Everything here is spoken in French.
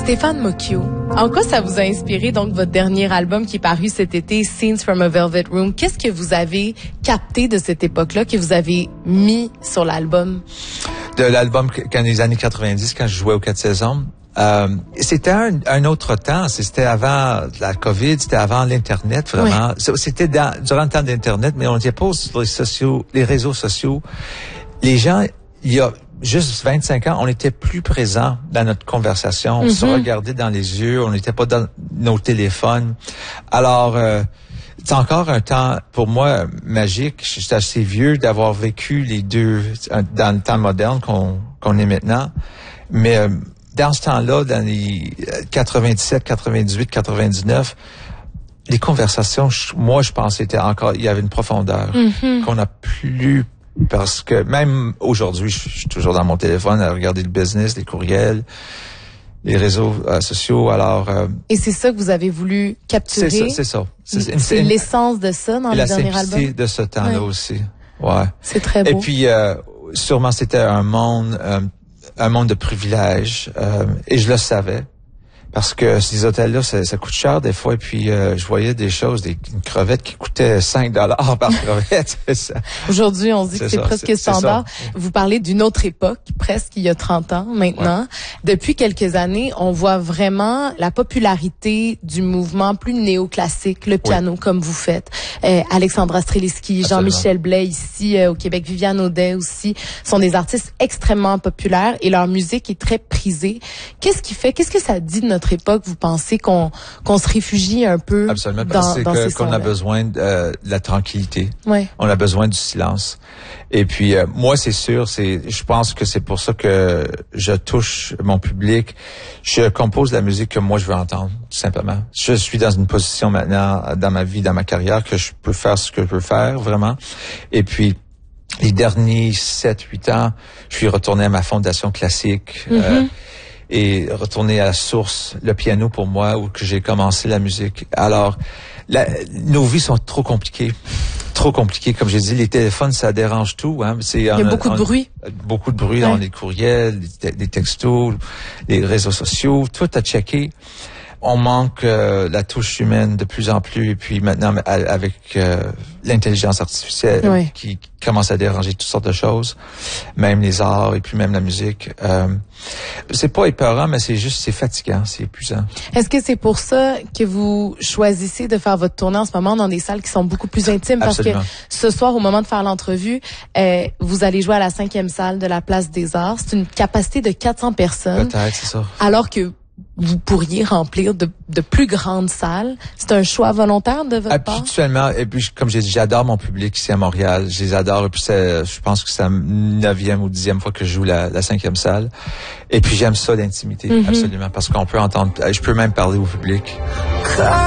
Stéphane Mocchio, en quoi ça vous a inspiré donc votre dernier album qui est paru cet été, Scenes from a Velvet Room? Qu'est-ce que vous avez capté de cette époque-là que vous avez mis sur l'album? De l'album quand les années 90, quand je jouais aux 4 saisons. C'était un autre temps. C'était avant la COVID, c'était avant l'Internet, vraiment. Ouais. C'était durant le temps d'Internet, mais on n'était pas sur les réseaux sociaux. Les gens, il y a juste 25 ans, on était plus présents dans notre conversation. On se regardait dans les yeux, on n'était pas dans nos téléphones. Alors, c'est encore un temps, pour moi, magique. Je suis assez vieux d'avoir vécu les deux dans le temps moderne qu'on est maintenant. Mais dans ce temps-là, dans les 97, 98, 99, les conversations, moi, je pense, il y avait une profondeur qu'on n'a plus. Parce que même aujourd'hui, je suis toujours dans mon téléphone à regarder le business, les courriels, les réseaux sociaux. Alors et c'est ça que vous avez voulu capturer. C'est ça. C'est l'essence de ça dans le dernier album. La simplicité de ce temps-là aussi. Ouais. C'est très beau. Et puis sûrement c'était un monde de privilèges et je le savais. Parce que ces hôtels-là, ça coûte cher des fois. Et puis, je voyais des choses, une crevette qui coûtait $5 par crevette. Aujourd'hui, on se dit que c'est presque standard. Vous parlez d'une autre époque, presque il y a 30 ans maintenant. Ouais. Depuis quelques années, on voit vraiment la popularité du mouvement plus néoclassique, le piano, comme vous faites. Alexandra Streliski, Jean-Michel Blais ici au Québec, Viviane Audet aussi, sont des artistes extrêmement populaires et leur musique est très prisée. Qu'est-ce que ça dit de notre époque, vous pensez qu'on se réfugie un peu? Absolument, parce qu'on a besoin de la tranquillité. Ouais. On a besoin du silence. Et puis moi, c'est sûr, je pense que c'est pour ça que je touche mon public. Je compose la musique que moi je veux entendre, tout simplement. Je suis dans une position maintenant dans ma vie, dans ma carrière, que je peux faire ce que je veux faire, vraiment. Et puis les derniers 7-8 ans, je suis retourné à ma fondation classique. Et retourner à la source, le piano pour moi, où que j'ai commencé la musique. Alors, nos vies sont trop compliquées. Trop compliquées. Comme j'ai dit, les téléphones, ça dérange tout. Hein. Il y a beaucoup de bruit. Beaucoup de bruit dans les courriels, les textos, les réseaux sociaux. Tout à checker. On manque la touche humaine de plus en plus. Et puis maintenant, avec l'intelligence artificielle qui commence à déranger toutes sortes de choses, même les arts et puis même la musique. C'est pas épeurant, mais c'est fatigant, c'est épuisant. Est-ce que c'est pour ça que vous choisissez de faire votre tournée en ce moment dans des salles qui sont beaucoup plus intimes? Absolument. Parce que ce soir, au moment de faire l'entrevue, vous allez jouer à la 5e salle de la Place des Arts. C'est une capacité de 400 personnes. Peut-être, c'est ça. Alors que vous pourriez remplir de plus grandes salles. C'est un choix volontaire de votre part? Habituellement, et puis comme j'ai dit, j'adore mon public ici à Montréal. Je les adore. Et puis je pense que c'est la 9e ou 10e fois que je joue la 5e salle. Et puis j'aime ça, l'intimité, absolument, parce qu'on peut entendre. Je peux même parler au public.